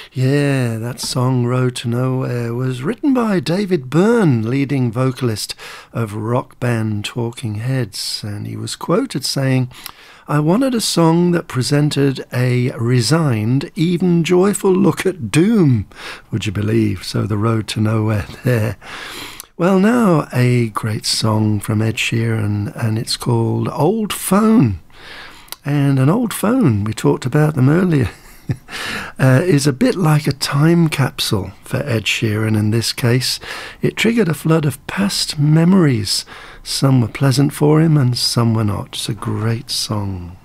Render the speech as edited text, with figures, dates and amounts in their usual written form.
Yeah, that song Road to Nowhere was written by David Byrne, leading vocalist of rock band Talking Heads, and he was quoted saying, "I wanted a song that presented a resigned, even joyful look at doom." Would you believe? So the Road to Nowhere there. Well, now a great song from Ed Sheeran, and it's called Old Phone. And an old phone, we talked about them earlier, is a bit like a time capsule for Ed Sheeran in this case. It triggered a flood of past memories. Some were pleasant for him and some were not. It's a great song.